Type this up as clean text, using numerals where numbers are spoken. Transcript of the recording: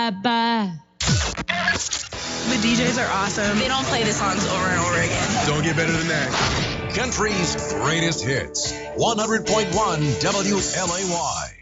ba. The DJs are awesome. They don't play the songs over and over again. Don't get better than that. Country's greatest hits. 100.1 WLAY.